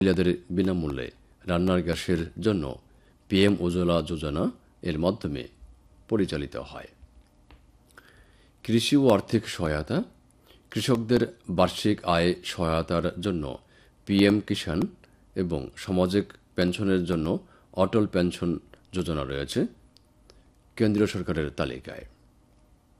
মহিলাদের বিনামূল্যে রান্নার গ্যাসের জন্য পিএম উজ্জ্বলা যোজনা এর মাধ্যমে পরিচালিত হয়। কৃষি ও আর্থিক সহায়তা। কৃষকদের বার্ষিক আয় সহায়তার জন্য পিএম কিষাণ এবং সামাজিক পেনশনের জন্য অটল পেনশন যোজনা রয়েছে কেন্দ্রীয় সরকারের তালিকায়।